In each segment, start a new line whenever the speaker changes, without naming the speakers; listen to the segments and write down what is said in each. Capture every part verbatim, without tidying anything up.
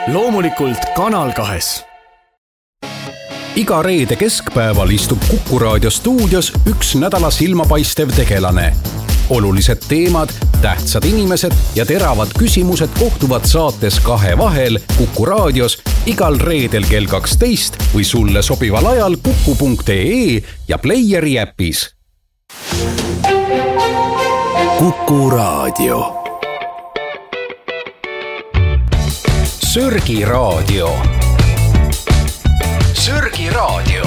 loomulikult Kanal kahes.
Iga reede keskpäeval istub Kuku Raadio stuudios üks nädala silmapaistev tegelane. Olulised teemad, tähtsad inimesed ja teravad küsimused kohtuvad saates Kahe vahel Kuku Raadios igal reedel kell kaksteist või sulle sobival ajal kuku punkt ee ja Playeri äpis.
Kuku Raadio.
Sörgi Raadio. Sörgi Raadio.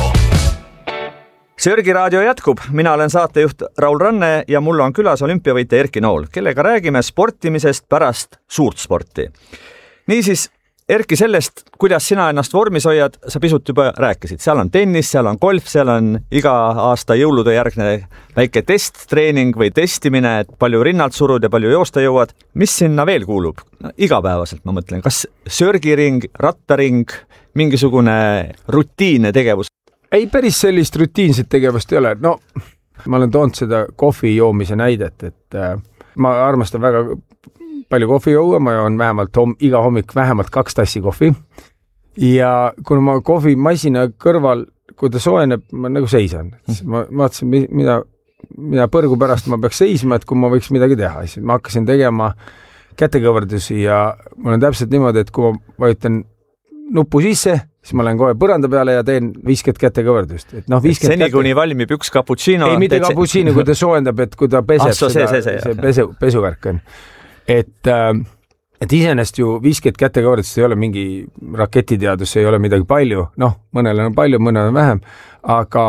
Sörgi Raadio jätkub. Mina olen saatejuht Raul Ranne ja mul on külas olümpiavõitja Erki Nool, kellega räägime sportimisest pärast suurt sporti. Niisiis, Erki, sellest, kuidas sina ennast vormis hoiad, sa pisut juba rääkisid. Seal on tennis, seal on golf, seal on iga aasta jõulude järgne väike testtreening või testimine, et palju rinnalt surud ja palju joosta jõuad. Mis sinna veel kuulub? No, igapäevaselt ma mõtlen, kas sörgiring, rattaring, mingisugune rutiinne tegevus?
Ei, päris sellist rutiinset tegevust ei ole. No, ma olen toonud seda kohvi joomise näidet, et äh, ma armastan väga palju kohvi juua, ma joon vähemalt hom- iga hommik vähemalt kaks tassi kohvi. Ja kuna ma kohvimasina kõrval, kui ta soojeneb, ma nagu seisan. Ma vaatasin, mida, mida põrgu pärast ma peaks seisma, et kui ma võiks midagi teha. Siis ma hakkasin tegema kätekõverdusi ja mul on täpselt niimoodi, et kui ma vajutan nupu sisse, siis ma lähen kohe põranda peale ja teen viiskümmend kätekõverdust. Et noh, viiskümmend
seni
käte...
kuni valmib üks cappuccino.
Ei, mitte cappuccino, kui ta soojendab, et kui ta peseb,
ah, so,
seda,
see, see,
see pesu, pesuvärk on. Et, äh, et isenest ju viiskümmend kätekõverdust ei ole mingi raketiteadus, ei ole midagi palju. Noh, mõnel on palju, mõnel on vähem. Aga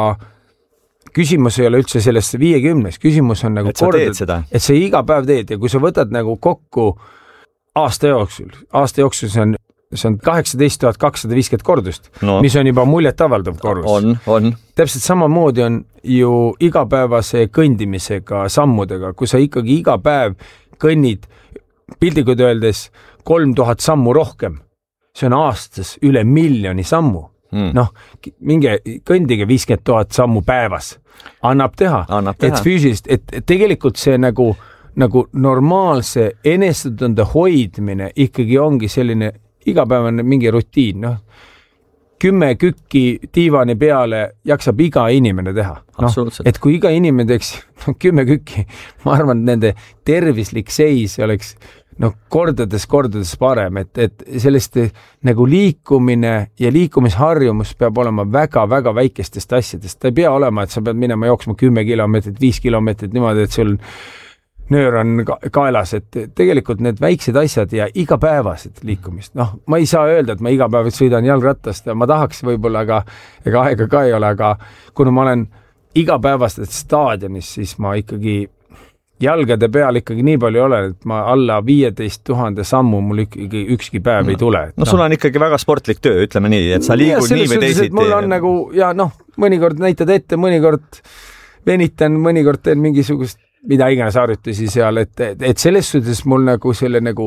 küsimus ei ole üldse sellest viiekümnes. Küsimus on nagu
et sa
kordad,
teed seda.
Et sa iga päev teed ja kui sa võtad nagu kokku aasta jooksul, aasta jooksul see on see on kaheksateist tuhat kakssada viiskümmend kordust, no. Mis on juba muljet avaldav kordus.
On, on.
Täpselt samamoodi on ju igapäevase kõndimisega, sammudega, kui sa ikkagi iga päev kõnnid pildikud öeldes kolm tuhat sammu rohkem. See on aastas üle miljoni sammu. Hmm. Noh, minge kõndige viiskümmend tuhat sammu päevas. Annab teha.
Annab teha.
Et füüsilist, et tegelikult see nagu, nagu normaalse enesetunde hoidmine ikkagi ongi selline igapäevane mingi rutiin, noh. Kümme kükki diivani peale jaksab iga inimene teha. No, et kui iga inimene teeks no, kümme kükki, ma arvan, et nende tervislik seis oleks no, kordades, kordades parem, et, et sellist nagu liikumine ja liikumisharjumus peab olema väga, väga väikestest asjadest. Ta ei pea olema, et sa pead minema jooksma kümme kilomeetrit, viis kilomeetrit niimoodi, et sul nöör on kaelas, et tegelikult need väiksed asjad ja igapäevased liikumist. Noh, ma ei saa öelda, et ma igapäevad sõidan jalgrattast ja ma tahaks võib-olla, aga ega aega ka ei ole, aga kuna ma olen igapäevased staadionis, siis ma ikkagi jalgade peal ikkagi nii palju olen, et ma alla viieteist tuhande sammu mul ikkagi ükski päev no. ei tule.
No, no sul on ikkagi väga sportlik töö, ütleme nii, et sa liigud nii või teisiti.
Mul on nagu, ja noh, mõnikord näitad ette, mõnikord venitan, mõnikord teen mingisugust mida iganes harjutusi seal, et, et, et selles suhtes mul nagu selle nagu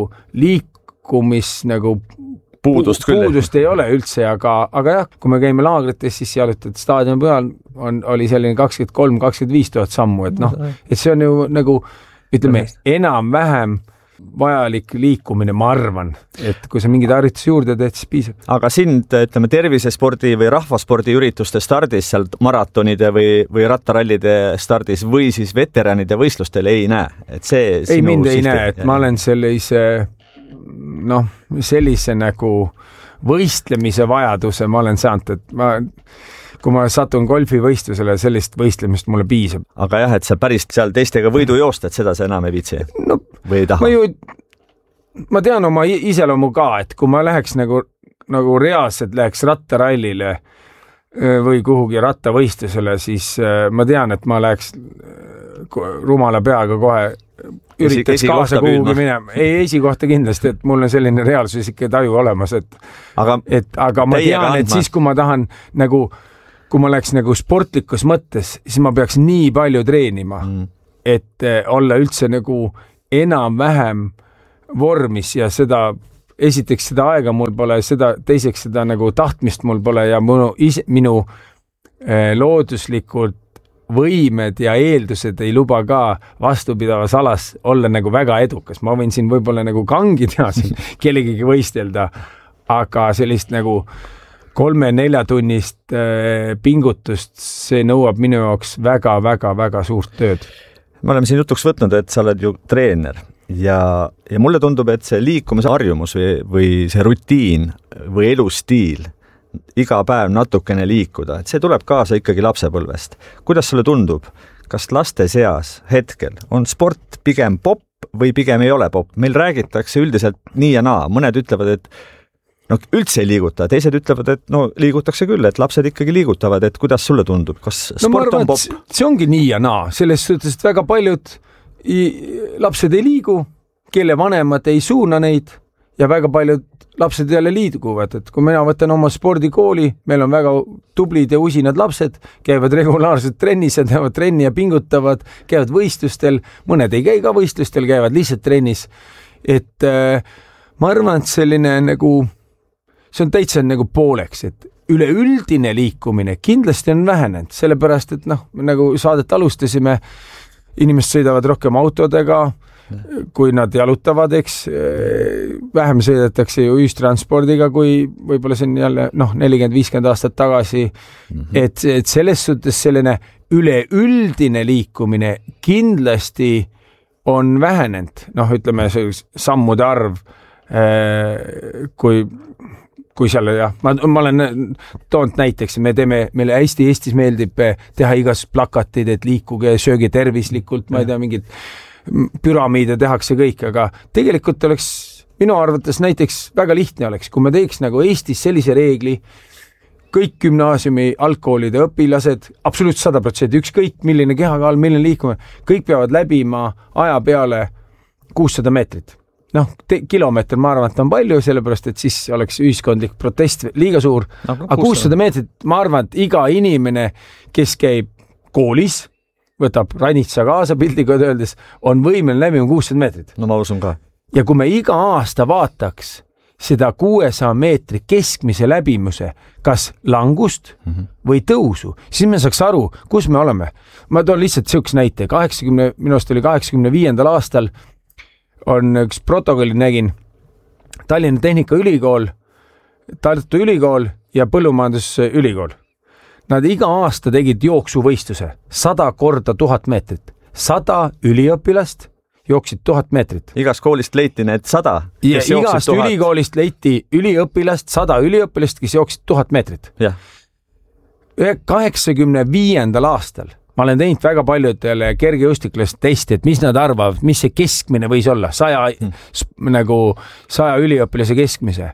liikumis nagu
puudust,
pu, puudust ei ole üldse, aga, aga jah, kui me käime laagrites, siis jalutad staadioni peal on, oli selline kakskümmend kolm kakskümmend viis tuhat sammu, et noh, et see on ju nagu, ütleme, enam-vähem vajalik liikumine, ma arvan, et kui sa mingid harjutusi juurde teed, siis piisab.
Aga sind, ütleme, tervisespordi või rahvaspordi ürituste stardis, seal maratonide või, või rattarallide stardis või siis veteranide võistlustel ei näe? Et see
ei, mind ei näe, et ma olen sellise, noh, sellise nagu võistlemise vajaduse ma olen saanud, et ma kui ma satun golfivõistlusele, sellist võistlemist mulle piisab.
Aga jah, et sa päris seal teistega võidu joosta, et seda sa enam ei viitsi
no,
või ei taha?
Ma, ju, ma tean oma iseloomu ka, et kui ma läheks nagu, nagu reaalselt läheks rattarallile või kuhugi rattavõistlusele, siis ma tean, et ma läheks rumala peaga kohe üritaks kaasa kuhugi minema. Ei, esikohta kindlasti, et mul on selline reaalsus ikka taju olemas, et aga, et, aga ma tean, et siis, kui ma tahan nagu kui ma läks nagu sportlikus mõttes, siis ma peaks nii palju treenima, mm. et olla üldse nagu enam-vähem vormis ja seda, esiteks seda aega mul pole, seda, teiseks seda nagu tahtmist mul pole ja minu, ise, minu eh, looduslikult võimed ja eeldused ei luba ka vastupidavas alas olla nagu väga edukas. Ma võin siin võib-olla nagu kangi teha siin kellegagi võistelda, aga sellist nagu kolme-nelja tunnist äh, pingutust, see nõuab minu jaoks väga-väga-väga suurt tööd.
Me oleme siin jutuks võtnud, et sa oled ju treener ja, ja mulle tundub, et see liikumise harjumus või, või see rutiin või elustiil, iga päev natukene liikuda, et see tuleb kaasa ikkagi lapsepõlvest. Kuidas sulle tundub, kas laste seas hetkel on sport pigem popp või pigem ei ole popp? Meil räägitakse üldiselt nii ja naa, mõned ütlevad, et no üldse ei liiguta, teised ütlevad, et no liigutakse küll, et lapsed ikkagi liigutavad, et kuidas sulle tundub, kas sport no, arvan, on popp?
See ongi nii ja naa, selles suhtes, et väga paljud lapsed ei liigu, kelle vanemad ei suuna neid ja väga paljud lapsed jälle liiguvad, et kui mina võtan oma spordikooli, meil on väga tublid ja usinad lapsed, käivad regulaarselt trennis ja teevad trenni ja pingutavad, käivad võistlustel, mõned ei käi ka võistlustel, käivad lihtsalt trennis, et äh, ma arvan, et selline nagu see on täitsa nagu pooleks, et üleüldine liikumine kindlasti on vähenenud, sellepärast, et noh, nagu saadet alustasime, inimesed sõidavad rohkem autodega, kui nad jalutavad, eks, vähem sõidetakse ju ühistranspordiga, kui võib-olla see on jälle noh, nelikümmend viiskümmend aastat tagasi, mm-hmm. et, et selles suhtes selline üleüldine liikumine kindlasti on vähenenud, noh, ütleme sammude arv, kui kui seal, jah, ma, ma olen toonud näiteks, me teeme, meile hästi Eestis meeldib teha igas plakatid, et liikuge, sööge tervislikult, ma ei tea, mingid püramiide tehakse kõik, aga tegelikult oleks minu arvates näiteks väga lihtne oleks, kui me teeks nagu Eestis sellise reegli, kõik gümnaasiumi algkoolide õpilased, absoluutselt sada protsenti, ükskõik milline kehakaal, milline liikumine, kõik peavad läbima aja peale kuussada meetrit. Noh, te, kilomeeter ma arvan, et on palju, sellepärast, et siis oleks ühiskondlik protest liiga suur. No, aga kuussada meetrit, ma arvan, et iga inimene, kes käib koolis, võtab ranitsa kaasa pildiga öeldes, on võimeline läbima kuussada meetrit.
No ma usun ka.
Ja kui me iga aasta vaataks seda kuuesaja meetri keskmise läbimuse, kas langust mm-hmm. või tõusu, siis me saaks aru, kus me oleme. Ma toon lihtsalt sihukese näite. kaheksakümne, minust oli kaheksakümne viiendal aastal on üks protokolli nägin Tallinna Tehnikaülikool, Tartu Ülikool ja Põllumajandusülikool. Nad iga aasta tegid jooksuvõistluse sada korda tuhat meetrit. Sada üliõpilast jooksid tuhat meetrit.
Igast koolist leiti need sada,
kes ja igast tuhat. Ülikoolist leiti üliõpilast, sada üliõpilast, kes jooksid tuhat meetrit.
Ja.
kaheksakümne viiendal aastal ma olen teinud väga paljudele kergejõustiklast testi, et mis nad arvavad, mis see keskmine võis olla, saja, hmm. nagu saja üliõpilase keskmise.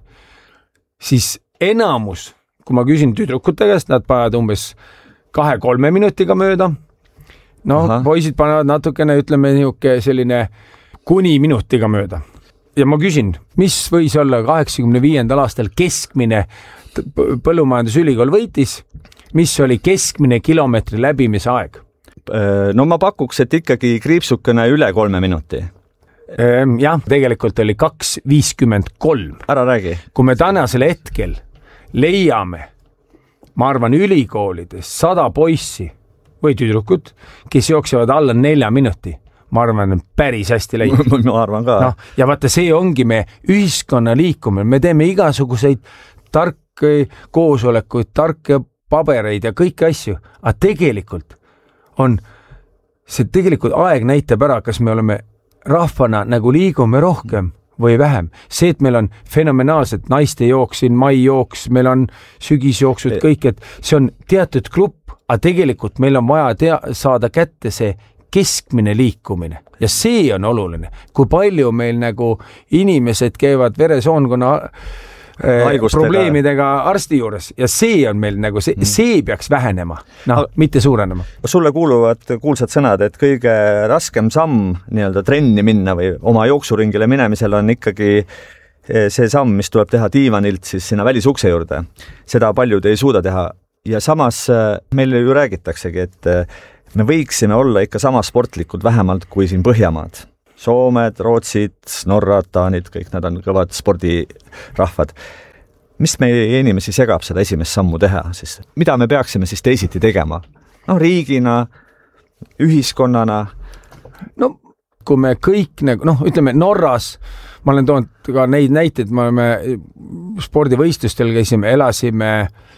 Siis enamus, kui ma küsin tüdrukute käest, nad panevad umbes kahe-kolme minutiga mööda. No, Aha. poisid panevad natukene, ütleme, niuke selline kuni minutiga mööda. Ja ma küsin, mis võis olla kaheksakümne viiendal aastal keskmine Põllumajandusülikool võitis, mis oli keskmine kilomeetri läbimise aeg?
No ma pakuks, et ikkagi kriipsukene üle kolme minuti.
Jah, tegelikult oli kaks viiskümmend kolm.
Ära räägi.
Kui me tänasel hetkel leiame, ma arvan, ülikoolides sada poissi või tüdrukut, kes jooksevad alla nelja minuti, ma arvan, päris hästi leidnud.
Ma arvan ka.
No, ja vaata, see ongi me ühiskonna liikumine. Me teeme igasuguseid tark koosolekuid, tarke pabereid ja kõiki asju, aga tegelikult on see tegelikult aeg näitab ära, kas me oleme rahvana nagu liigume rohkem või vähem. See, et meil on fenomenaalselt naiste jooksin, mai jooks, meil on sügisjooksud, kõik, et see on teatud grupp, aga tegelikult meil on vaja tea, saada kätte see keskmine liikumine ja see on oluline. Kui palju meil nagu inimesed käivad veresoonkonna Haigustega. Probleemidega arsti juures ja see on meil nagu, see, see peaks vähenema, noh, mitte suurenema.
Sulle kuuluvad kuulsad sõnad, et kõige raskem samm nii-öelda trenni minna või oma jooksuringile minemisel on ikkagi see samm, mis tuleb teha diivanilt siis sinna välisukse juurde. Seda paljud ei suuda teha ja samas meil ju räägitaksegi, et me võiksime olla ikka sama sportlikud vähemalt kui siin Põhjamaad. Soomed, Rootsid, Norrad, Taanid, kõik nad on kõvad spordirahvad. Mis meie inimesi segab seda esimest sammu teha? Siis, mida me peaksime siis teisiti tegema? No riigina, ühiskonnana?
No kui me kõik, noh, ütleme Norras, ma olen toonud ka neid näiteid, me oleme spordivõistlustel käisime, elasime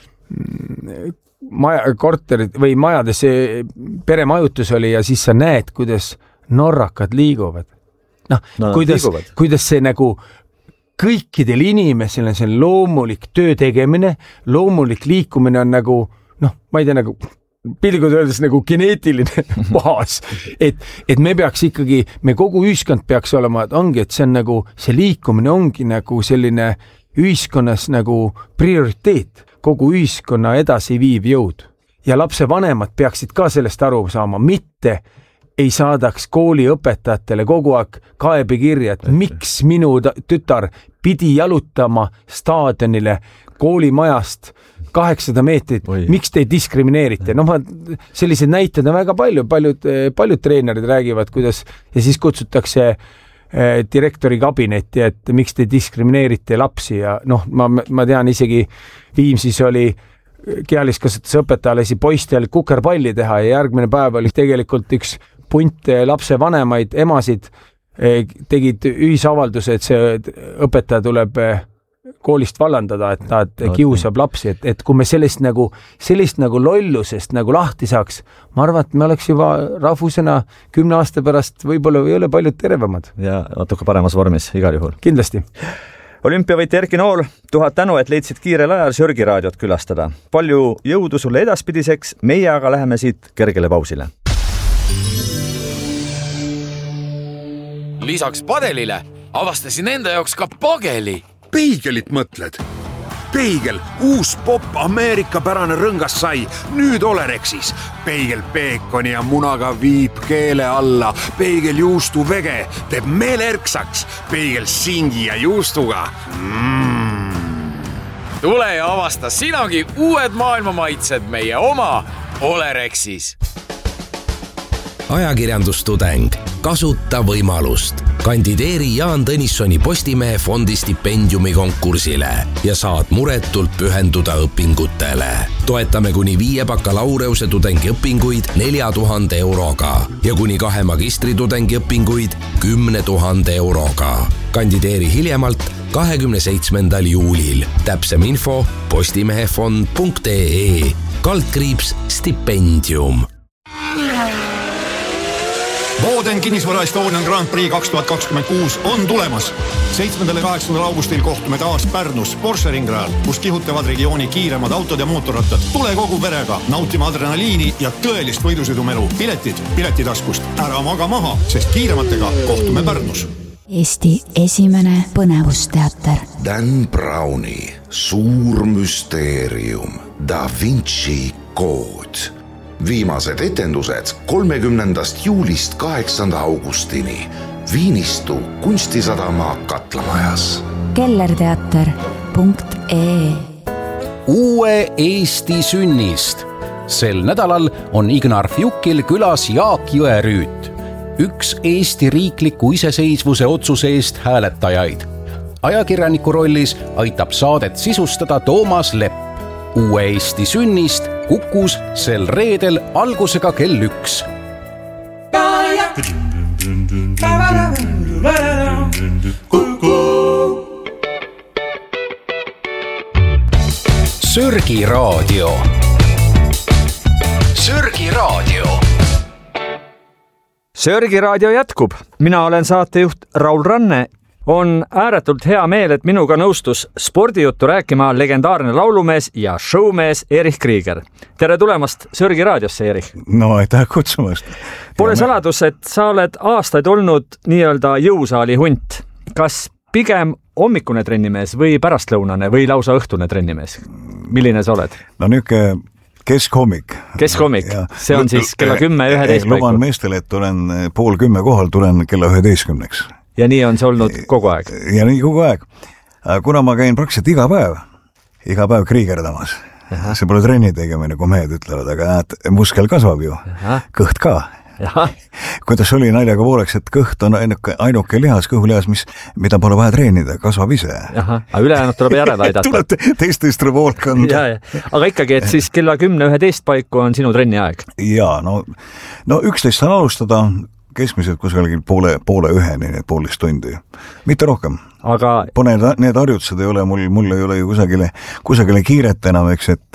maja, korterid või majades, peremajutus oli ja siis sa näed, kuidas norrakad liiguvad. Noh, no, kuidas, kuidas see nagu kõikidel inimesel on see loomulik töö tegemine, loomulik liikumine on nagu, noh, ma ei tea, nagu pilgud öeldes nagu geneetiline baas, et, et me peaks ikkagi, me kogu ühiskond peaks olema, et ongi, et see on nagu, see liikumine ongi nagu selline ühiskonnas nagu prioriteet, kogu ühiskonna edasi viiv jõud. Ja lapse vanemad peaksid ka sellest aru saama, mitte ei saadaks kooliõpetajatele kogu aeg kaebekirja, et miks minu tütar pidi jalutama staadionile koolimajast kaheksasada meetrit, Oi. miks te diskrimineerite? No ma, sellised näited on väga palju, paljud, paljud treenerid räägivad, kuidas ja siis kutsutakse eh, direktori kabinetti, et miks te diskrimineerite lapsi ja noh, ma, ma tean isegi Viimsis oli kealiskasutuse õpetajale poistel kukerpalli teha ja järgmine päev oli tegelikult üks punt lapse vanemaid emasid tegid ühisavalduse, et see õpetaja tuleb koolist vallandada, et ta et kiusab lapsi, et, et kui me sellist nagu, sellist nagu lollusest nagu lahti saaks, ma arvan, et me oleks juba rahvusena kümne aasta pärast võib-olla ei ole paljud tervemad.
Ja natuke paremas vormis igal juhul.
Kindlasti.
Olümpiavõitja Erki Nool, tuhat tänu, et leidsid kiirel ajal Sörgi raadiot külastada. Palju jõudu sulle edaspidiseks, meie aga läheme siit kergele pausile.
Lisaks padelile avastasin enda jaoks ka pageli.
Peigelit mõtled? Peigel, uus pop Ameerika pärane rõngas sai, nüüd Olerexis. Peigel peekoni ja munaga viib keele alla. Peigel juustu vege teeb meelerksaks. Peigel singi ja juustuga. Mm.
Tule ja avasta sinagi uued maailmamaitsed meie oma Olerexis.
Ajakirjandustudeng, kasuta võimalust. Kandideeri Jaan Tõnissoni Postimehe fondi stipendiumi konkursile ja saad muretult pühenduda õpingutele. Toetame kuni viie bakalaureuse tudengiõpinguid nelja tuhande euroga ja kuni kahe magistritudengi õpinguid kümne tuhande euroga. Kandideeri hiljemalt kahekümne seitsmendal juulil. Täpsem info postimehefond punkt ee, kaldkriips stipendium.
Booden kinnisvara Estonian Grand Prix kaks tuhat kakskümmend kuus on tulemas. seitsmendal ja kaheksandal augustil kohtume taas Pärnus Porsche ringrajal, kus kihutavad regiooni kiiremad autod ja mootorrattad. Tule kogu perega nautima adrenaliini ja tõelist võidusõidumelu. Piletid piletitaskust. Ära maga maha, sest kiirematega kohtume Pärnus.
Eesti esimene põnevusteater.
Dan Browni suur müsteerium Da Vinci kood. Viimased etendused kolmekümnendast juulist kaheksanda augustini Viinistu kunstisadama Katlamajas.
kellerteater punkt ee.
Uue Eesti sünnist. Sel nädalal on Ignar Fjukil külas Jaak Jõerüüt, üks Eesti riikliku iseseisvuse otsuse eest hääletajaid. Ajakirjaniku rollis aitab saadet sisustada Toomas Lepp. Uue Eesti sünnist Kukus sel reedel algusega kell üks. Sörgi raadio. Sörgi raadio.
Sörgi raadio jätkub. Mina olen saatejuht Raul Ranne. On ääretult hea meel, et minuga nõustus spordijuttu rääkima legendaarne laulumees ja showmees Erich Krieger. Tere tulemast Sörgi raadiosse, Erich.
No, aitäh kutsumast.
Pole saladus, et sa oled aastaid olnud nii-öelda jõusaali hunt. Kas pigem hommikune trennimees või pärastlõunane või lausa õhtune trennimees? Milline sa oled?
No nüüdke keskhommik.
Keskhommik, see on siis kella kümme ja üheteist paiku.
Luban meestele, et tulen pool kümme kohal, tulen kella üheteistkümneks.
Ja nii on see olnud kogu aeg?
Ja nii kogu aeg. Kuna ma käin praktiliselt iga päev, iga päev kriigerdamas. Aha. See pole trenni tegemine, kui mehed ütlevad, aga näed, muskel kasvab ju. Aha. Kõht ka. Aha. Kuidas oli naljaga pooleks, et kõht on ainuke, ainuke lihas, kõhulihas, mis, mida pole vaja treenida, kasvab ise.
Aha. Aga ülejäänud tuleb järele aidata.
Tulete teistest revolt kanda.
Ja, ja. Aga ikkagi, et siis kella kümne üheteist paiku on sinu trenni aeg?
Jaa, no, no üksteist saan alustada. keskmiselt kusagil poole, poole üheni, need poolist tundi. Mitte rohkem.
Aga
Pone, need harjutused ei ole, mul, mul ei ole ju kusagile, kusagile kiiret enam, eks, et,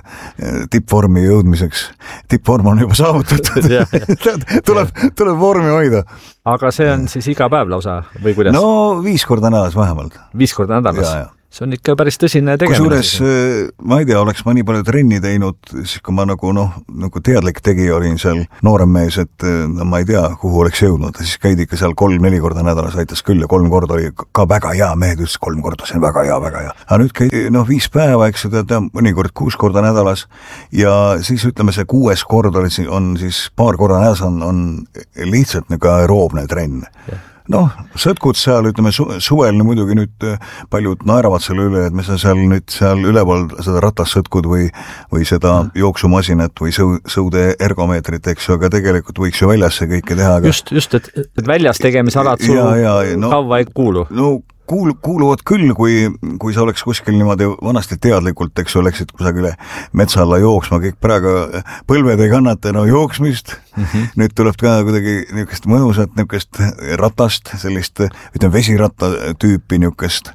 et tippvormi jõudmiseks. Tippvorm on juba saavutatud. tuleb, tuleb vormi hoida.
Aga see on siis iga päev lausa või kuidas?
No viis korda nädalas vähemalt.
Viis korda nädalas? Ja, ja. See on ikka päris tõsine tegemine.
Kusjuures, ma ei tea, oleks ma nii palju trenni teinud, siis kui ma nagu, noh, nagu teadlik tegi olin seal noorem mees, et no, ma ei tea, kuhu oleks jõudnud. Siis käidi ikka seal kolm-neli korda nädalas, aitas küll ja kolm korda oli ka väga hea, mehed ütles kolm korda, see on väga hea, väga hea. Aga nüüd käidi, noh, viis päeva, eks ju, tead, mõnikord kuus korda nädalas ja siis ütleme, see kuues kord oli, on siis paar korda nädalas on, on lihtsalt nagu aeroobne trenn. Ja. Noh, sõtkud seal, ütleme su, suvel muidugi nüüd paljud naeravad selle üle, et me seal nüüd seal üleval seda ratassõtkud või, või seda jooksumasinat või sõu, sõude ergomeetrit, eks ju, aga tegelikult võiks ju väljas see kõike teha. Aga...
Just, just, et, et väljas tegemisalad sul ja, ja, no, kaua ei kuulu.
No kuul, kuuluvad küll, kui, kui sa oleks kuskil niimoodi vanasti teadlikult, eks ju, oleksid kusagile metsa alla jooksma, kõik praegu põlved ei kannata no jooksmist. Mm-hmm. Nüüd tuleb ka kuidagi niisugust mõnusat niisugust ratast, sellist, ütleme, vesiratta tüüpi niisugust,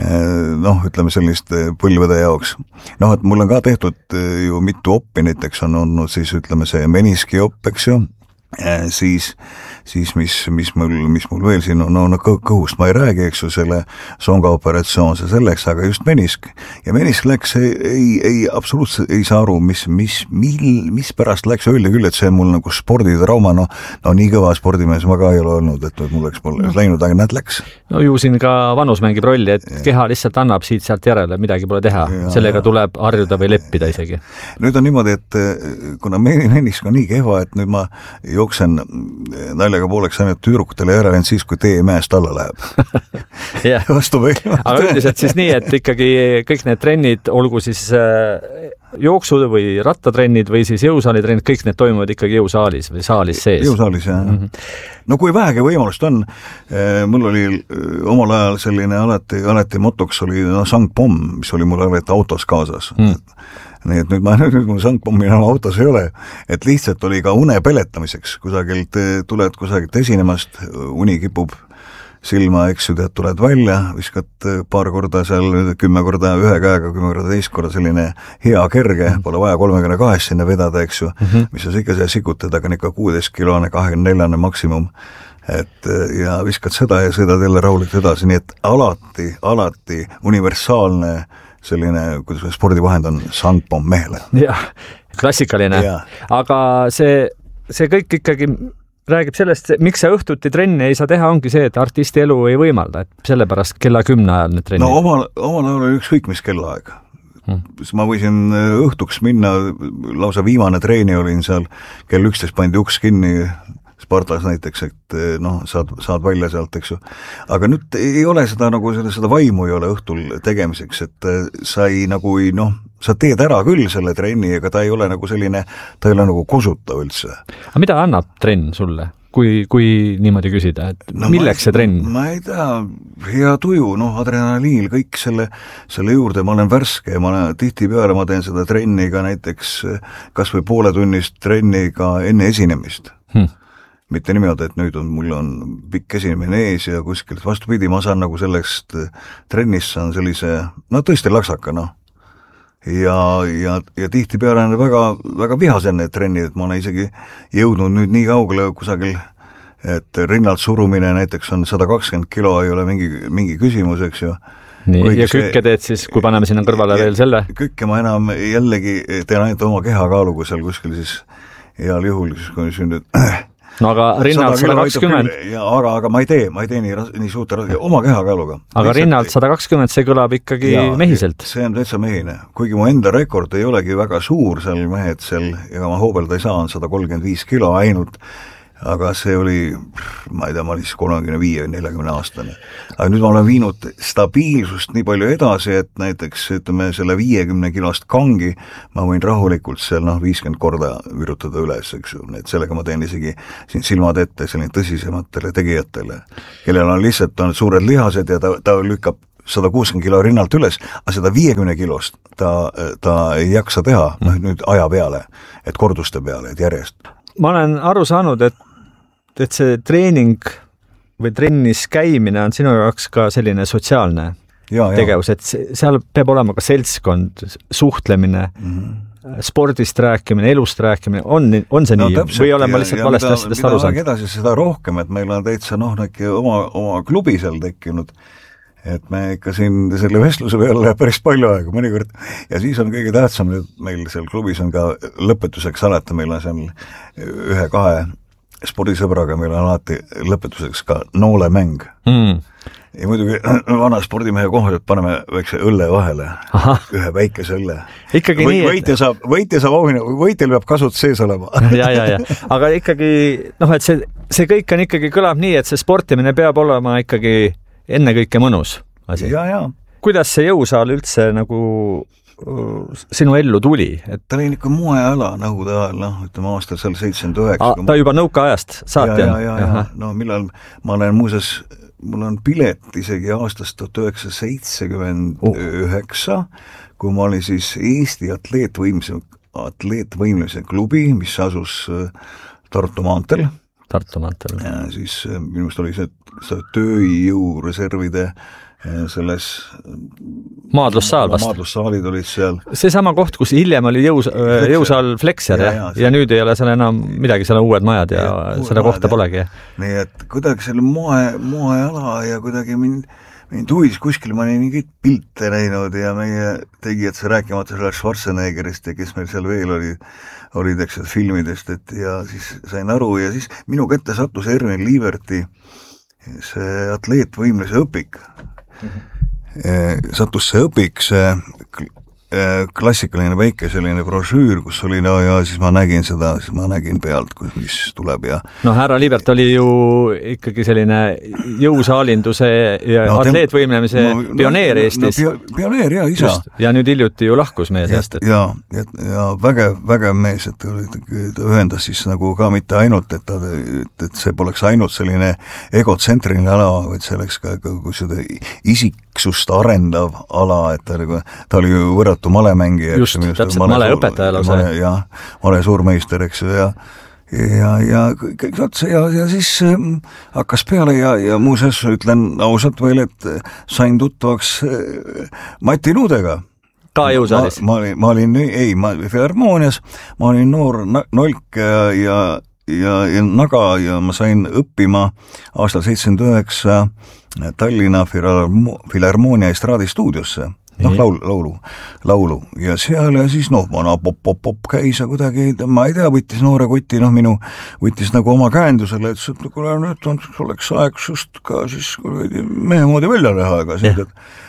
noh, ütleme sellist põlvede jaoks. Noh, et mul on ka tehtud ju mitu oppi, näiteks on olnud siis, ütleme, see meniski opp, eks ju, siis, siis mis, mis mul, mis mul veel siin on, no, no kõhust ma ei räägi, eks ju, selle songa operatsioon see selleks, aga just menisk. Ja menisk läks, ei, ei, ei absoluutselt ei saa aru, mis, mis, mil, mis pärast läks, öeldi küll, et see on mul nagu sporditrauma, no, no nii kõva spordimees ma ka ei ole olnud, et mul läks mul läinud, aga näed läks.
No ju siin ka vanus mängib rolli, et ja. Keha lihtsalt annab siit sealt järele, midagi pole teha, ja, sellega ja. Tuleb harjuda või leppida isegi. Nüüd
on niimoodi, et kuna menisk on nii kehva, et nüüd ma jooksen naljaga pooleks ainult tüürukutele järele siis, kui tee mäest alla läheb.
yeah. Vastu või? Aga üldiselt siis nii, et ikkagi kõik need trennid, olgu siis jooksud või rattatrennid või siis jõusaalitrennid, kõik need toimuvad ikkagi jõusaalis või saalis sees.
Jõusaalis, jah. Mm-hmm. No kui vähegi võimalust on, mul oli omal ajal selline alati, alati motoks oli no, sangpomm, mis oli mul alati autos kaasas. Mm. Nii et nüüd ma nüüd mul sangpommi enam autos ei ole, et lihtsalt oli ka une peletamiseks, kusagilt tuled kusagilt esinemast, uni kipub silma, eks ju, tead, tuled välja, viskad paar korda seal, kümme korda ühe käega, kümme korda teist korda selline hea kerge, pole vaja kolmekümne kahest sinna vedada, eks ju, mm-hmm. mis sa ikka seal sikutad, aga ikka kuueteist kilone, kahekümne neljane maksimum, et ja viskad seda ja sõidad jälle rahulikult edasi, nii et alati, alati universaalne selline, kuidas spordivahend on sangpomm mehele.
Jah, klassikaline. Ja. Aga see, see kõik ikkagi räägib sellest, miks see õhtuti trenni ei saa teha, ongi see, et artisti elu ei võimalda, et sellepärast kella kümne ajal need trennid.
No omal, omal ajal oli ükskõik mis kellaaeg. Hmm. Ma võisin õhtuks minna, lausa viimane treeni olin seal, kell üksteist pandi uks kinni, Spartas näiteks, et noh, saad, saad välja sealt, eks ju. Aga nüüd ei ole seda nagu, seda, seda vaimu ei ole õhtul tegemiseks, et sa ei nagu ei, noh, sa teed ära küll selle trenni, aga ta ei ole nagu selline, ta ei ole nagu kosuta üldse.
Aga mida annab trenn sulle, kui, kui niimoodi küsida, et no milleks see trenn?
Ma ei tea, hea tuju, noh, adrenaliil, kõik selle, selle juurde, ma olen värske, ma olen, tihti peale ma teen seda trenni ka näiteks kas või poole tunnist trenni ka enne esinemist. Hmm. Mitte niimoodi, et nüüd on, mul on pikk esinemine ees ja kuskilt vastupidi, ma saan nagu sellest trennist saan sellise, no tõesti laksaka, noh. Ja, ja, ja tihti peale on väga, väga vihasenne trennid, et ma olen isegi jõudnud nüüd nii kaugele kusagil, et rinnalt surumine näiteks on sada kakskümmend kilo, ei ole mingi, mingi küsimus, eks ju.
Nii, Kuigi ja kükke teed siis, kui paneme sinna kõrvale ja, veel selle?
Kükke ma enam jällegi teen ainult oma kehakaaluga seal kuskil siis heal juhul, siis kui sündnud
no aga rinnalt sada kakskümmend.
Aga, aga ma ei tee, ma ei tee nii, nii suurt oma kehakaaluga.
Aga rinnalt sada kakskümmend, see kõlab ikkagi ja, mehiselt.
See on täitsa mehine. Kuigi mu enda rekord ei olegi väga suur seal mehed seal, ega ma hoobelda ei saa, on sada kolmkümmend viis kilo ainult, aga see oli, ma ei tea, ma olin siis kolmekümne viie või neljakümne aastane. Aga nüüd ma olen viinud stabiilsust nii palju edasi, et näiteks ütleme selle viiekümne kilost kangi ma võin rahulikult seal noh viiskümmend korda virutada üles, eks ju. Et sellega ma teen isegi siin silmad ette selline tõsisematele tegijatele, kellel on lihtsalt on suured lihased ja ta, ta lükkab sada kuuskümmend kilo rinnalt üles, aga seda viiekümne kilost ta, ta ei jaksa teha, noh nüüd aja peale, et korduste peale, et järjest.
Ma olen aru saanud, et et see treening või trennis käimine on sinu jaoks ka selline sotsiaalne ja, tegevus, et seal peab olema ka seltskond, suhtlemine, mm-hmm. spordist rääkimine, elust rääkimine, on, on see no, nii täpselt, või olen ma lihtsalt ja, valesti asjadest aru saanud?
Edasi seda rohkem, et meil on täitsa noh, oma, oma klubi seal tekkinud, et me ikka siin selle vestluse peale läheb päris palju aega mõnikord ja siis on kõige tähtsam, et meil seal klubis on ka lõpetuseks alati, meil on seal ühe-kahe spordisõbraga, meil on alati lõpetuseks ka noolemäng. Mm. Ja muidugi vana spordimehe kohal, et paneme väikse õlle vahele, aha. ühe väikese õlle.
Ikkagi
Või,
nii,
võitja et... saab, võitja saab auhinna, võitjal peab kasut sees olema.
ja, ja, ja. Aga ikkagi, noh, et see, see kõik on ikkagi kõlab nii, et see sportimine peab olema ikkagi ennekõike mõnus asi.
Ja, ja.
Kuidas see jõusaal üldse nagu sinu ellu tuli? Et... Ta
oli niisugune moeala nõukogude ajal, noh, ütleme aastal seal seitsekümmend üheksa.
Ta ma... juba nõukaajast saati
on? Ja, ja, ja, ja. No millal ma olen muuseas, mul on pilet isegi aastast tuhat üheksasada seitsekümmend üheksa, kui ma olin siis Eesti atleetvõimlemise, atleetvõimlemise klubi, mis asus Tartu maantel.
Tartu maantel.
Ja siis minust oli see, see tööjõureservide selles
maadlussaal vast.
Maadlussaalid olid seal.
See sama koht, kus hiljem oli jõus, jõusaal Flexer ja, ja, ja nüüd ei ole seal enam midagi, seal on uued majad ja, ja seda kohta polegi.
Nii et kuidagi selle moe, moeala ja kuidagi mind, mind huvis kuskil, ma olin mingid pilte näinud ja meie tegijad see rääkimata selle Schwarzeneggerist ja kes meil seal veel oli, olid eks filmidest, et ja siis sain aru ja siis minu kätte sattus Erwin Lieberti see atleetvõimlise õpik. Mm-hmm. Sattus see õpik, see klassikaline väike selline brošüür, kus oli no ja siis ma nägin seda, siis ma nägin pealt, mis tuleb ja
no härra Liibert oli ju ikkagi selline jõusaalinduse ja no, atleetvõimlemise no, pioneer Eestis.
No, pioneer ja isa. Just,
ja nüüd hiljuti ju lahkus meie seast.
Ja, ja, ja vägev, vägev mees, et ta ühendas siis nagu ka mitte ainult, et, ta, et, et see poleks ainult selline egotsentriline ala, vaid see oleks ka, ka seda isiksust arendav ala, et ta, ta oli ju võrratu malemängija.
Just, täpselt male, male õpetaja lausa.
Ja male suurmeister, eks ju, ja ja, ja kõik otsa ja, ja siis äh, hakkas peale ja, ja muuseas ütlen ausalt veel, et sain tuttavaks äh, Mati Nuudega.
Ka jõusaalis?
Ma, ma olin, ma olin, ei, ma Filharmoonias, ma olin noor nolk ja, ja, ja, ja naga ja ma sain õppima aastal seitsekümmend üheksa Tallinna Filharmoonia estraadistuudiosse. noh, laulu, laulu, laulu ja seal ja siis noh, vana pop-pop-pop käis ja kuidagi, ma ei tea, võttis noore kuti, noh minu, võttis nagu oma käendusele, et see, kuule, nüüd on, oleks aeg just ka siis mehe moodi välja näha, aga siis,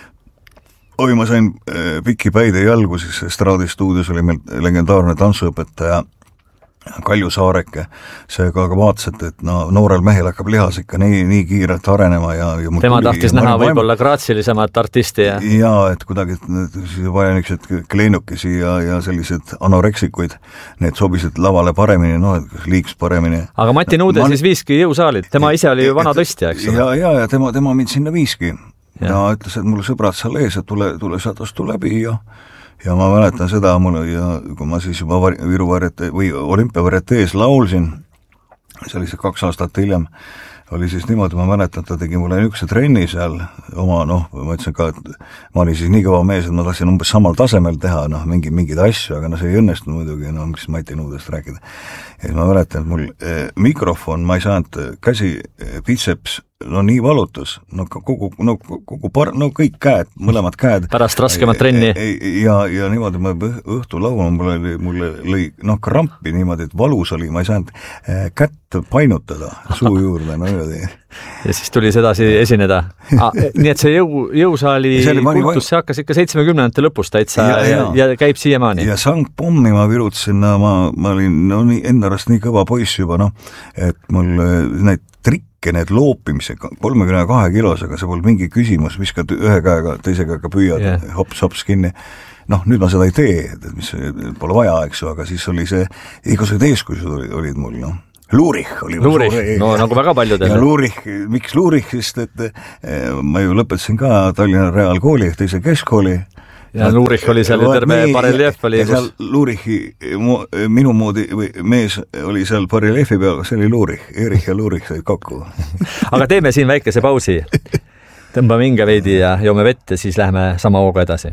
et oi, ma sain piki päide jalgu, siis estraadistuudios oli meil legendaarne tantsuõpetaja Kalju Saareke, seega aga vaatas, et, et no, noorel mehel hakkab lihas ikka nii, nii kiirelt arenema ja, ja
tema tuli, tahtis ja näha võib-olla vaim... graatsilisemat artisti ja
ja, et kuidagi siis vaja niisugused kleinukesi ja, ja sellised anoreksikuid, need sobisid lavale paremini, no, et liiks paremini.
Aga Mati Nuude ma... siis viiski jõusaalid, tema ise oli ju vana tõstja, eks
ole? Ja, ja, ja tema, tema mind sinna viiski ja, ja ütles, et mul sõbrad seal ees, et tule, tule sealt astu läbi ja ja ma mäletan seda, mul ja kui ma siis juba Viru varjate või olümpiavarjatees laulsin, see oli see kaks aastat hiljem, oli siis niimoodi, ma mäletan, ta tegi mulle niisuguse trenni seal oma, noh, ma ütlesin ka, et ma olin siis nii kõva mees, et ma tahtsin umbes samal tasemel teha, noh, mingi, mingeid asju, aga no see ei õnnestunud muidugi, no mis Mati Nuudest rääkida. Ja siis ma mäletan, et mul eh, mikrofon, ma ei saanud käsi, eh, biceps, no nii valutus, no kogu, no kogu par-, no kõik käed, mõlemad käed.
Pärast raskemat trenni.
Ja, ja niimoodi ma õhtu laulma, mul oli, mulle lõi, noh, krampi niimoodi, et valus oli, ma ei saanud kätt painutada suu juurde, no niimoodi.
Ja siis tuli sedasi esineda. Ah, nii et see jõu, jõusaali kultus, see hakkas ikka seitsmekümnendate lõpus täitsa ja, ja, ja käib siiamaani.
Ja sangpommi ma virutasin, no, ma, ma olin no, nii, endarast nii kõva poiss juba, noh, et mul need trikke, need loopimise kolmekümne kahe kilosega, see pole mingi küsimus, viskad ühe käega, teise käega püüad, yeah. hops-hops kinni. Noh, nüüd ma seda ei tee, et mis pole vaja, eks ju, aga siis oli see, igasugused eeskujud olid, olid mul, noh. Luurich oli
Luurich, no nagu väga paljudel.
Ja Luurich, miks Luurich, sest et ma ju lõpetasin ka Tallinna Reaalkooli, teise keskkooli
ja Lurich oli seal ja terve Bareljev oli.
Ja seal Lurichi minu moodi või mees oli seal Bareljevi peal, see oli Lurich, Erich ja Lurich said kokku.
Aga teeme siin väikese pausi. Tõmbame hinge veidi ja joome vett ja siis läheme sama hooga edasi.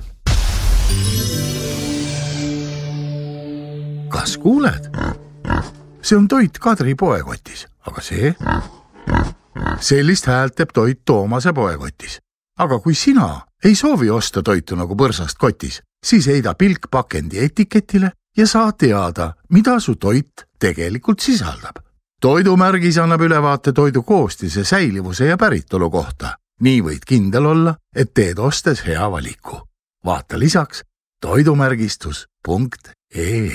Kas kuuled? See on toit Kadri poekotis, aga see? Sellist häält teeb toit Toomase poekotis. Aga kui sina ei soovi osta toitu nagu põrsast kotis, siis heida pilk pakendi etiketile ja saa teada, mida su toit tegelikult sisaldab. Toidumärgis annab ülevaate toidu koostise, säilivuse ja päritolu kohta. Nii võid kindel olla, et teed ostes hea valiku. Vaata lisaks toidumärgistus punkt ee.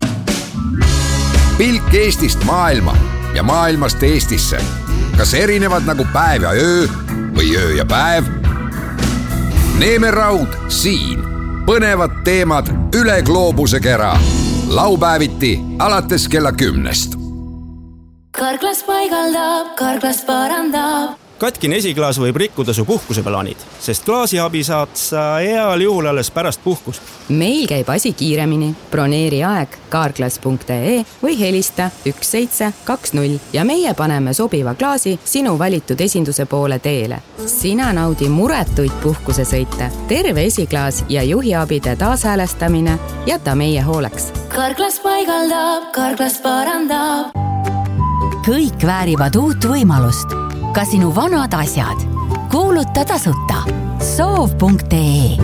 Pilk Eestist maailma ja maailmast Eestisse. Kas erinevad nagu päev ja öö või öö ja päev? Neemeraud siin. Põnevad teemad üle gloobuse kera. Laupäeviti alates kella kümnest.
Karklas paigaldab, karklas parandab.
Katkine esiklaas võib rikkuda su puhkuseplaanid, sest klaasiabi saad sa heal juhul alles pärast puhkust.
Meil käib asi kiiremini. Broneeri aeg karklas punkt ee või helista üks seitse kaks null ja meie paneme sobiva klaasi sinu valitud esinduse poole teele. Sina naudi muretuid puhkusesõite, terve esiklaas ja juhiabide taashäälestamine jäta meie hooleks.
Karklas paigaldab, karklas parandab.
Kõik väärivad uut võimalust. Ka sinu vanad asjad. Kuuluta tasuta. soov punkt ee.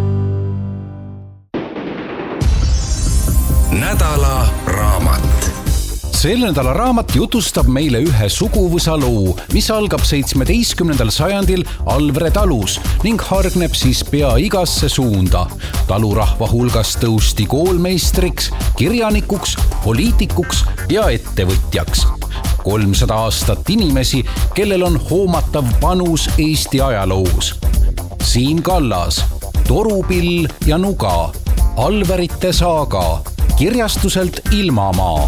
Nädala raamat.
Selle nädala raamat jutustab meile ühe suguvõsa loo, mis algab seitsmeteistkümnendal sajandil Alvre talus ning hargneb siis pea igasse suunda. Talurahva hulgas tõusti koolmeistriks, kirjanikuks, poliitikuks ja ettevõtjaks. kolmsada aastat inimesi, kellel on hoomatav panus Eesti ajaloos. Siim Kallas, Torupill ja Nuga, Alverite saaga, kirjastuselt Ilmamaa.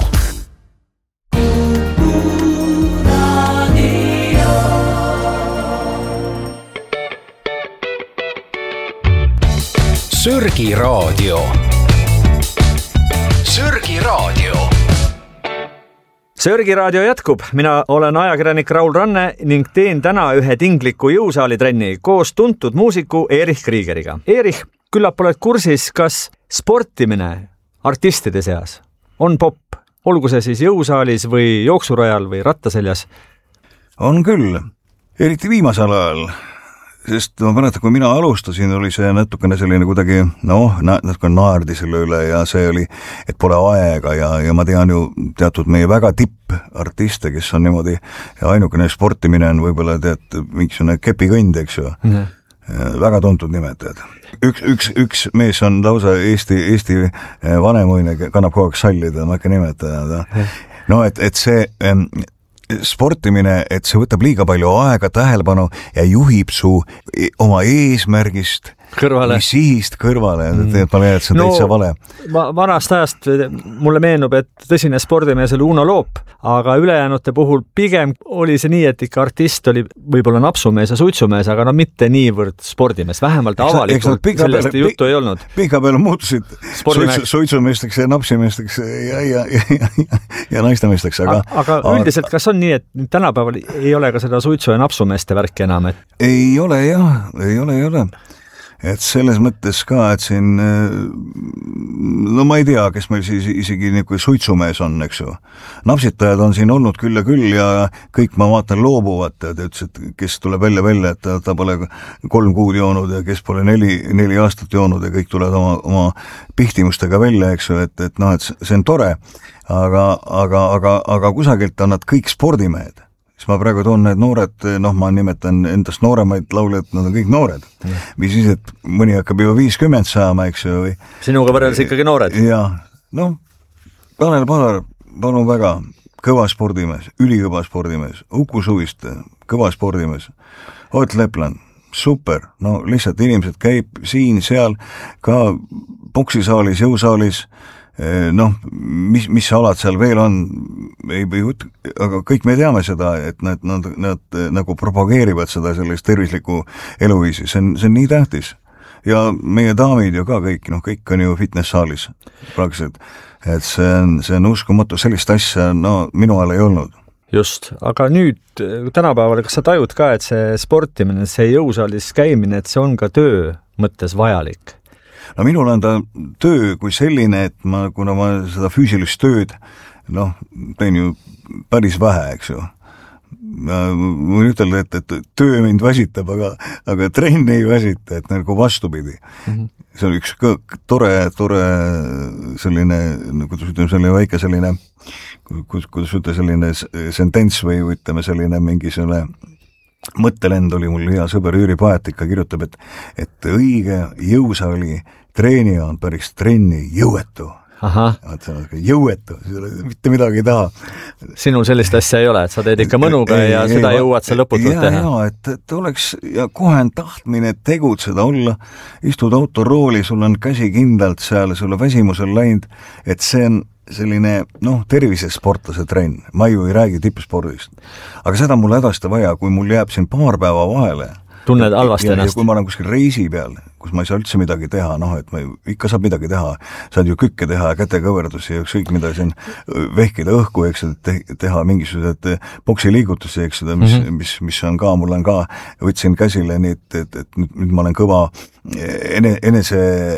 Sörgi raadio. Sörgi raadio.
Sörgi raadio jätkub. Mina olen ajakirjanik Raul Ranne ning teen täna ühe tingliku jõusaali trenni koos tuntud muusiku Erich Kriegeriga. Erich, küllap oled kursis, kas sportimine artistide seas on popp, olgu see siis jõusaalis või jooksurajal või rattaseljas?
On küll, eriti viimasel ajal. Sest ma mäletan, kui mina alustasin, oli see natukene selline kuidagi, noh, natukene naerdi selle üle ja see oli, et pole aega ja, ja ma tean ju teatud meie väga tippartiste, kes on niimoodi, ja ainukene sportimine on võib-olla tead mingisugune kepikõnd, eks ju. Mm-hmm. Väga tuntud nimetajad. Üks, üks, üks mees on lausa Eesti, Eesti vanemuine, kannab kogu aeg sallida, ma ikka nimetada. No, et, et see... sportimine, et see võtab liiga palju aega, tähelepanu ja juhib su oma eesmärgist
kõrvale.
Sihist kõrvale. Mm. Ma leian, et see on no, täitsa vale.
Ma, vanast ajast mulle meenub, et tõsine spordimees oli Uno Loop, aga ülejäänute puhul pigem oli see nii, et ikka artist oli võib-olla napsumees ja suitsumees, aga no mitte niivõrd spordimees, vähemalt avalikult sellest peale, juttu ei olnud.
Pika peale muutusid suitsu, suitsumeesteks ja napsimeesteks ja, ja, ja, ja, ja naistemeesteks. Aga,
aga, aga üldiselt, kas on nii, et tänapäeval ei ole ka seda suitsu ja napsumeeste värki enam? Et...
Ei ole jah, ei ole, ei ole. Et selles mõttes ka, et siin, no ma ei tea, kes meil siis isegi niisugune suitsumees on, eks ju. Napsitajad on siin olnud küll ja küll ja kõik ma vaatan loobuvat, et ütles, et kes tuleb välja välja, et ta, ta pole kolm kuud joonud ja kes pole neli, neli aastat joonud ja kõik tulevad oma, oma pihtimustega välja, eks ju, et, et noh, et see on tore, aga, aga, aga, aga kusagilt on nad kõik spordimehed. Siis ma praegu toon need noored, noh ma nimetan endast nooremaid lauljad, nad on kõik noored. Mis siis, et mõni hakkab juba viiskümmend saama, eks ju. Või...
Sinuga võrreldes ikkagi noored.
Ja, noh, Tanel Padar, palun väga, kõva spordimees, ülikõva spordimees, Uku Suviste, kõva spordimees, Ott Lepland, super, no lihtsalt inimesed käib siin, seal, ka boksisaalis, jõusaalis, noh, mis, mis alad seal veel on, ei, ei, aga kõik me teame seda, et nad, nad, nad nagu propageerivad seda sellist tervislikku eluviisi, see on, see on nii tähtis. ja meie daamid ju ka kõik, noh, kõik on ju fitnesssaalis praktiliselt, et see on, see on uskumatu, sellist asja, no minu ajal ei olnud.
Just, aga nüüd tänapäeval, kas sa tajud ka, et see sportimine, see jõusaalis käimine, et see on ka töö mõttes vajalik?
No minul on ta töö kui selline, et ma, kuna ma seda füüsilist tööd, noh, teen ju päris vähe, eks ju. Ma võin ütelda, et, et töö mind väsitab, aga, aga trenn ei väsita, et nagu vastupidi. Mm-hmm. See on üks tore, tore selline, kuidas ütleme, selline väike selline, kuidas, kuidas ütleme, selline sentents või ütleme selline mingi selline mõttelend oli mul hea sõber Jüri Paetika kirjutab, et, et õige jõusaali treenija on päris trenni jõuetu.
Aha.
Jõuetu, mitte midagi ei taha.
Sinul sellist asja ei ole, et sa teed ikka mõnuga ei, ja ei, seda ei, jõuad sa lõputult
ja,
teha.
Ja, et, et oleks ja kohe on tahtmine tegutseda, olla, istud autorooli, sul on käsi kindlalt seal, sul on väsimusel läinud, et see on selline, noh, tervisesportlase trenn. Ma ju ei räägi tippspordist. Aga seda mul hädasti vaja, kui mul jääb siin paar päeva vahele.
Tunned halvasti
ja,
ennast.
Ja kui ma olen kuskil reisi peal, kus ma ei saa üldse midagi teha, noh, et ma ikka saab midagi teha, saad ju kükke teha ja kätekõverdusi ja ükskõik mida siin vehkida õhku, eks, te, teha mingisugused boksiliigutusi, eks, mis, mm-hmm. mis, mis on ka, mul on ka, võtsin käsile nii, et, et, et nüüd, nüüd ma olen kõva ene, enese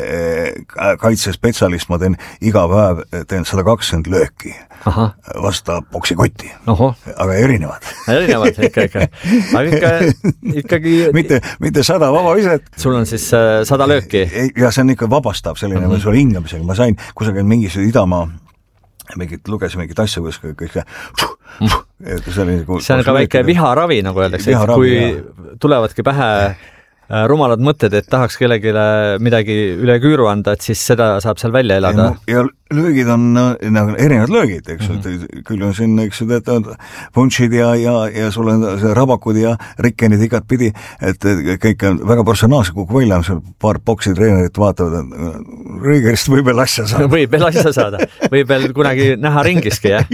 kaitsespetsialist, ma teen iga päev, teen sada kakskümmend lööki. Aha. Vasta boksikotti.
Oho.
Aga erinevad.
Erinevad, ikka, ikka. Aga ikka, ikkagi...
mitte, mitte sada vabaviset.
Sul on siis äh, sada lööki?
Ja see on ikka vabastav selline, mm-hmm. sul hingamisega. Ma sain kusagil mingis idamaa, mingit, lugesin mingit asja, kus kõik mm. see, oli,
see on ka väike viharavi, nagu öeldakse, et kui jah. Tulevadki pähe rumalad mõtted, et tahaks kellelegi midagi üle küüru anda, et siis seda saab seal välja elada.
Ja, ja löögid on nagu erinevad löögid, eks ju, mm-hmm. küll on siin, eks ju, et punšid ja, ja, ja sul on rabakud ja rikkenid igat pidi, et kõik on väga professionaalse kuku välja, seal paar boksitreenerit vaatavad, Rüügerist võib veel asja saada.
Võib veel asja saada, võib veel kunagi näha ringiski, jah?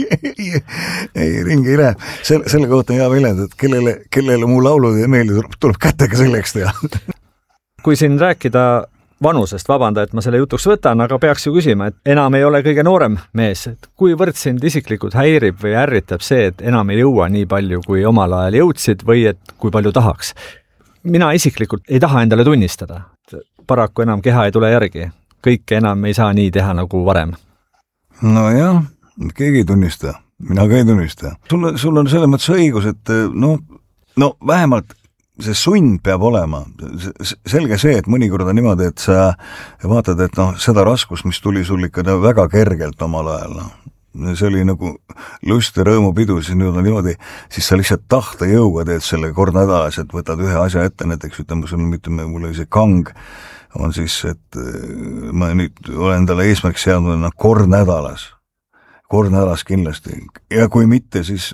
ei, ringi ei lähe. Selle, selle kohta hea väljend, et kellele, kellele mu laulud ei meeldi, tuleb, tuleb kätega selleks teha.
Kui siin rääkida vanusest, vabanda, et ma selle jutuks võtan, aga peaks ju küsima, et enam ei ole kõige noorem mees, et kuivõrd sind isiklikult häirib või ärritab see, et enam ei jõua nii palju, kui omal ajal jõudsid või et kui palju tahaks. Mina isiklikult ei taha endale tunnistada. Paraku enam keha ei tule järgi. Kõike enam ei saa nii teha nagu varem.
No jah, keegi ei tunnista. Mina ka ei tunnista. Sul, sul on selles mõttes õigus, et no, no vähemalt see sund peab olema. Selge see, et mõnikord on niimoodi, et sa vaatad, et noh, seda raskust, mis tuli sul ikka väga kergelt omal ajal, noh. See oli nagu lust ja rõõmupidu, siis nüüd on niimoodi, siis sa lihtsalt tahta jõuga teed selle kord nädalas, et võtad ühe asja ette, näiteks ütleme, sul ütleme, mul oli see kang, on siis, et ma nüüd olen talle eesmärk seadnud no, kord nädalas. Kord nädalas kindlasti. Ja kui mitte, siis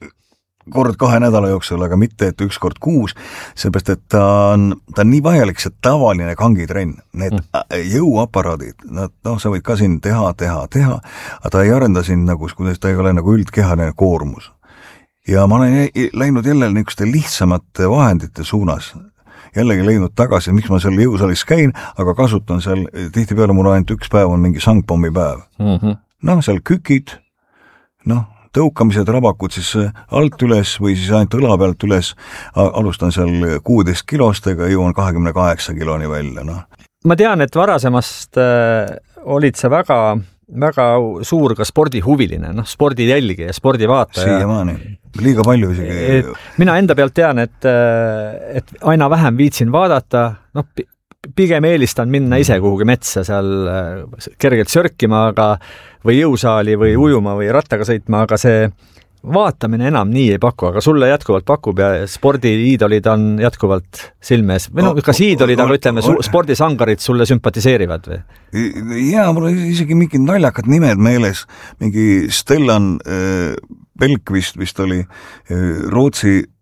kord kahe nädala jooksul, aga mitte, et üks kord kuus, seepärast, et ta on, ta on nii vajalik, see tavaline kangitrenn, need mm. jõuaparaadid, nad, noh, sa võid ka siin teha, teha, teha, aga ta ei arenda siin nagu, kuidas ta ei ole nagu üldkehaline koormus. Ja ma olen läinud jälle niisuguste lihtsamate vahendite suunas, jällegi leidnud tagasi, miks ma seal jõusaalis käin, aga kasutan seal, tihtipeale mul ainult üks päev on mingi sangpommi päev. Mm-hmm. Noh, seal kükid, noh, tõukamised, rabakud siis alt üles või siis ainult õla pealt üles, alustan seal kuueteist kilostega, jõuan kahekümne kaheksa kiloni välja. No.
Ma tean, et varasemast äh, olid sa väga, väga suur ka spordihuviline, noh, spordi jälgi ja spordi vaataja.
Siiamaani, liiga palju isegi.
Mina enda pealt tean, et, et aina vähem viitsin vaadata, noh, pigem eelistan minna ise kuhugi metsa seal kergelt sörkima, aga või jõusaali või ujuma või rattaga sõitma, aga see vaatamine enam nii ei paku, aga sulle jätkuvalt pakub ja spordiiidolid on jätkuvalt silmes. Või no, kas iidolid, aga ütleme, spordisangarid sulle sümpatiseerivad või?
Jaa, mul on isegi mingid naljakad nimed meeles. Mingi Stellan äh, Belk vist, vist oli äh, Rootsi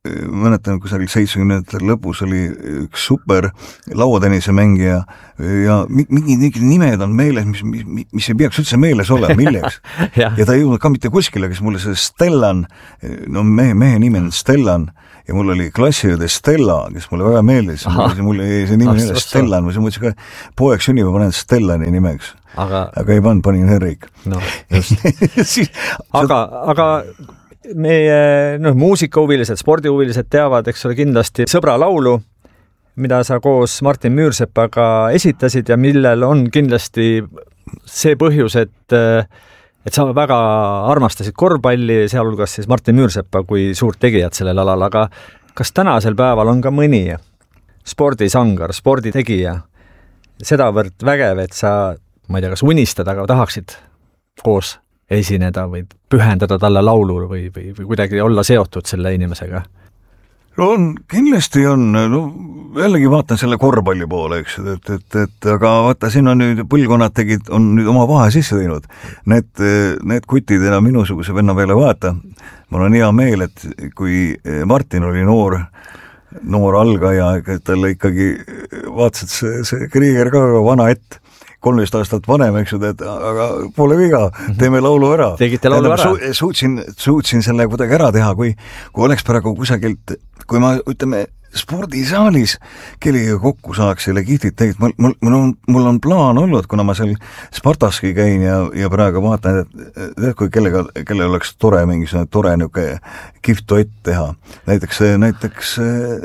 mäletan, kusagil seitsmekümnendatel lõpus oli üks super lauatennise mängija ja mingid mingid nimed on meeles, mis, mis, mis ei peaks üldse meeles olema, milleks. ja. ja ta ei jõudnud ka mitte kuskile, kes mulle see Stellan, no mehe, mehe nimi on Stellan, ja mul oli klassiõde Stella, kes mulle väga meeldis. Mulle jäi see nimi ah, Stellan, ma mõtlesin ka, poeg sünnib ja panen Stellani nimeks. Aga, aga ei pannud, panin Henrik.
No, just. siis, aga, aga meie no, muusikahuvilised, spordihuvilised teavad, eks ole, kindlasti Sõbra laulu, mida sa koos Martin Müürsepaga esitasid ja millel on kindlasti see põhjus, et et sa väga armastasid korvpalli, sealhulgas siis Martin Müürsepa kui suurt tegijat sellel alal, aga kas tänasel päeval on ka mõni spordisangar, sporditegija sedavõrd vägev, et sa, ma ei tea, kas unistad, aga tahaksid koos esineda või pühendada talle laulu või, või, või kuidagi olla seotud selle inimesega?
No on, kindlasti on, no jällegi vaatan selle korvpalli poole, eks, et, et, et aga vaata, siin on nüüd põlvkonnad tegid, on nüüd oma vahe sisse teinud. Need, need kutid enam minusuguse venna peale vaata. Mul on hea meel, et kui Martin oli noor, noor algaja, et talle ikkagi vaatasid see, see Krieger ka vana ett, kolmteist aastat vanem, eks, et aga pole viga, teeme laulu ära.
Tegite laulu ära?
Su, suutsin, suutsin selle kuidagi ära teha, kui, kui oleks praegu kusagilt, kui ma, ütleme, spordisaalis kellega kokku saaks selle kihtit tegid, mul, mul, mul, on, mul on plaan olnud, kuna ma seal Spartaski käin ja, ja praegu vaatan, et, et kui kellega, kellel oleks tore, mingisugune tore niuke kihvt duett teha. Näiteks, näiteks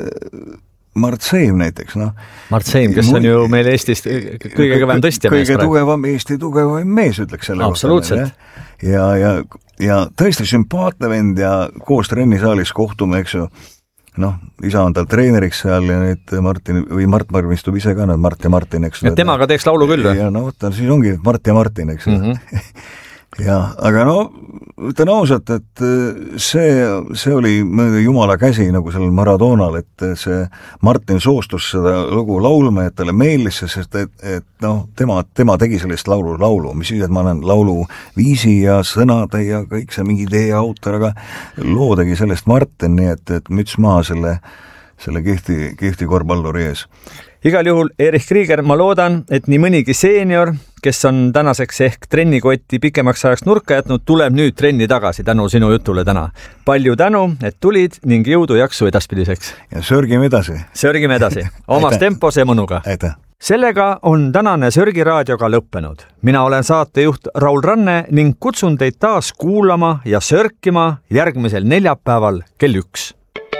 Mart Seim näiteks, noh.
Mart Seim, kes on ju meil Eestis kõige kõvem tõstja mees.
Kõige tugevam, Eesti tugevam mees, ütleks selle.
Absoluutselt.
Kohta, ja, ja, ja tõesti sümpaatne vend ja koos trennisaalis kohtume, eks ju. Noh, isa on tal treeneriks seal ja nüüd Martin, või Mart marmistub ise ka, Mart ja Martin, eks.
Ja temaga teeks laulu küll?
Ja no, võtta, siis ongi Mart ja Martin, eks.
Mm -hmm.
ja, aga no, ütlen ausalt, et see, see oli jumala käsi nagu sellel Maradonal, et see Martin soostus seda lugu laulma, et talle meeldis, sest et, et noh, tema, tema tegi sellest laulu laulu, mis siis, et ma olen laulu viisi ja sõnade ja kõik see mingi idee autor, aga loo tegi sellest Martin, nii et, et müts maha selle, selle kihti, kihti korvpalluri ees.
Igal juhul, Erich Krieger, ma loodan, et nii mõnigi seenior, kes on tänaseks ehk trennikotti pikemaks ajaks nurka jätnud, tuleb nüüd trenni tagasi tänu sinu jutule täna. Palju tänu, et tulid ning jõudu jaksu edaspidiseks.
Ja sörgime edasi.
Sörgime edasi. Omas tempos ja mõnuga.
Aitäh.
Sellega on tänane Sörgi raadioga lõppenud. Mina olen saatejuht Raul Ranne ning kutsun teid taas kuulama ja sörkima järgmisel neljapäeval kell üks.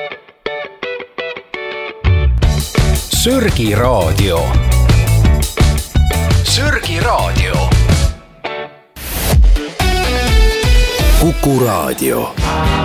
Sörgi raadio. Sörgi raadio.
Kuku raadio.